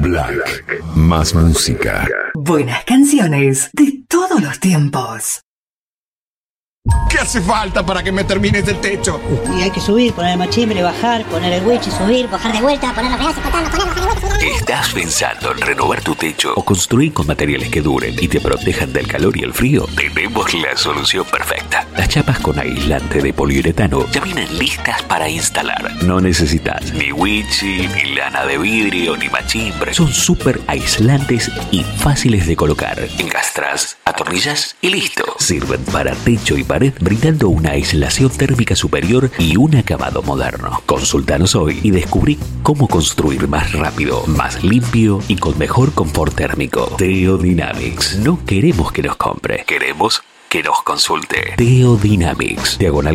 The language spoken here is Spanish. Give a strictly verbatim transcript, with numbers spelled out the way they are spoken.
Black. Más música. Buenas canciones de todos los tiempos. ¿Qué hace falta para que me termines el techo? Y hay que subir, poner el machimbre, bajar, poner el wichi, subir, bajar de vuelta, poner los pedazos, cortarlos, poner, bajar de vuelta, subir. ¿Estás pensando en renovar tu techo o construir con materiales que duren y te protejan del calor y el frío? Tenemos la solución perfecta. Las chapas con aislante de poliuretano ya vienen listas para instalar. No necesitas ni wichi, ni lana de vidrio, ni machimbre. Son súper aislantes y fáciles de colocar. Encastras, atornillas y listo. Sirven para techo y pared, brindando una aislación térmica superior y un acabado moderno. Consultanos hoy y descubrí cómo construir más rápido, más limpio y con mejor confort térmico. Teodynamics. No queremos que nos compre, queremos que nos consulte. Teodynamics, diagonal